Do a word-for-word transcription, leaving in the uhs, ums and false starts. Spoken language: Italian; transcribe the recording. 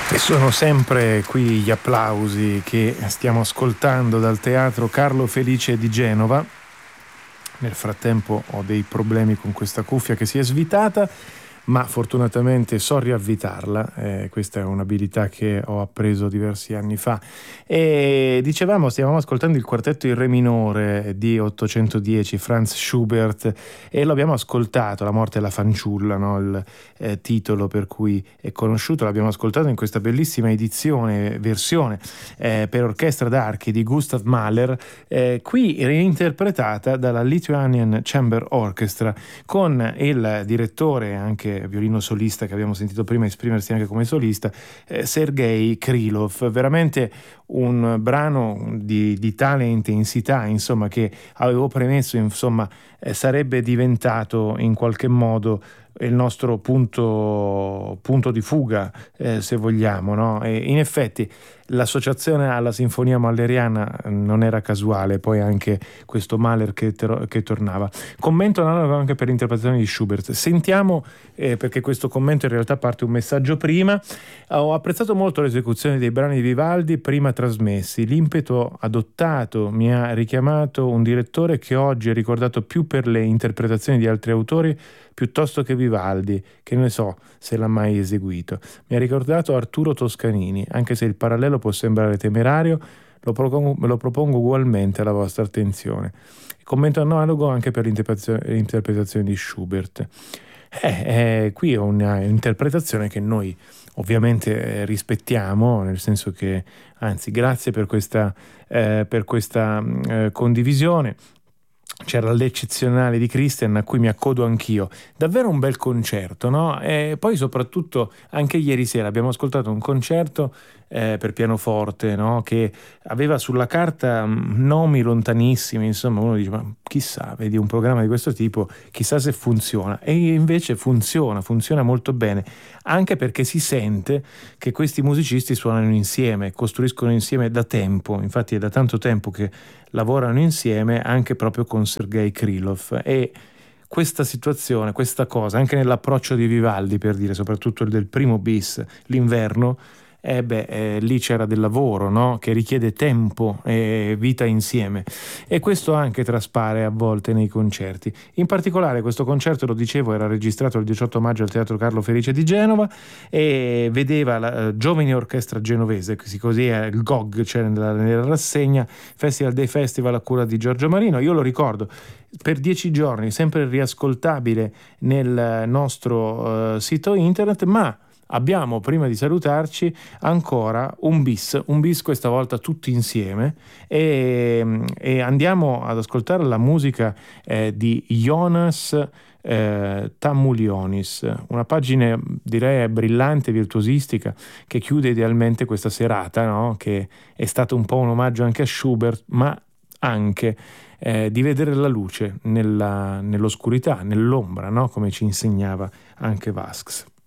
E sono sempre qui gli applausi che stiamo ascoltando dal Teatro Carlo Felice di Genova. Nel frattempo ho dei problemi con questa cuffia che si è svitata, ma fortunatamente so riavvitarla. Eh, questa è un'abilità che ho appreso diversi anni fa. E dicevamo, stiamo ascoltando il quartetto in re minore di ottocentodieci, Franz Schubert, e lo abbiamo ascoltato, La morte e la fanciulla, no? Il eh, titolo per cui è conosciuto. L'abbiamo ascoltato in questa bellissima edizione, versione eh, per orchestra d'archi di Gustav Mahler, eh, qui reinterpretata dalla Lithuanian Chamber Orchestra, con il direttore, anche violino solista che abbiamo sentito prima esprimersi anche come solista, eh, Sergei Krylov. Veramente un brano di, di tale intensità, insomma, che avevo premesso, insomma, eh, sarebbe diventato in qualche modo il nostro punto, punto di fuga, eh, se vogliamo, no? E in effetti l'associazione alla sinfonia mahleriana non era casuale, poi anche questo Mahler che, ter- che tornava. Commento analogo anche per l'interpretazione di Schubert. Sentiamo, eh, perché questo commento in realtà parte un messaggio prima. Ho apprezzato molto l'esecuzione dei brani di Vivaldi prima trasmessi. L'impeto adottato mi ha richiamato un direttore che oggi è ricordato più per le interpretazioni di altri autori piuttosto che Vivaldi, che ne so se l'ha mai eseguito. Mi ha ricordato Arturo Toscanini, anche se il parallelo può sembrare temerario, lo propongo, lo propongo ugualmente alla vostra attenzione. Commento analogo anche per l'interpretazione, l'interpretazione di Schubert. Eh, eh, qui è un'interpretazione che noi ovviamente eh, rispettiamo, nel senso che, anzi, grazie per questa, eh, per questa eh, condivisione. C'era l'eccezionale di Christian, a cui mi accodo anch'io. Davvero un bel concerto, no? E poi soprattutto anche ieri sera abbiamo ascoltato un concerto eh, per pianoforte, no? Che aveva sulla carta mh, nomi lontanissimi, insomma uno dice, ma chissà, vedi un programma di questo tipo, chissà se funziona. E invece funziona, funziona molto bene, anche perché si sente che questi musicisti suonano insieme, costruiscono insieme da tempo. Infatti è da tanto tempo che lavorano insieme, anche proprio con Sergei Krylov, e questa situazione, questa cosa, anche nell'approccio di Vivaldi, per dire, soprattutto il del primo bis, l'inverno, eh beh, eh, lì c'era del lavoro, no? Che richiede tempo e vita insieme, e questo anche traspare a volte nei concerti. In particolare questo concerto, lo dicevo, era registrato il diciotto maggio al Teatro Carlo Felice di Genova e vedeva la uh, Giovane Orchestra Genovese, così è il G O G, c'è nella, nella rassegna, Festival dei Festival a cura di Giorgio Marino. Io lo ricordo per dieci giorni, sempre riascoltabile nel nostro uh, sito internet, ma abbiamo, prima di salutarci, ancora un bis, un bis questa volta tutti insieme, e, e andiamo ad ascoltare la musica eh, di Jonas eh, Tamulionis, una pagina direi brillante, virtuosistica, che chiude idealmente questa serata, no? Che è stato un po' un omaggio anche a Schubert, ma anche eh, di vedere la luce nella, nell'oscurità, nell'ombra, no? Come ci insegnava anche Vasks.